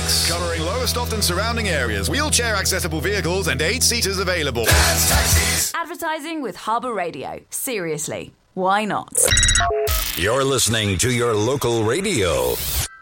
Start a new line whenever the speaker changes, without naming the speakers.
Taxis. Covering Lowestoft and surrounding areas. Wheelchair accessible vehicles and 8-seaters available.
Dad's Taxis.
Advertising with Harbour Radio. Seriously, why not?
You're listening to your local radio.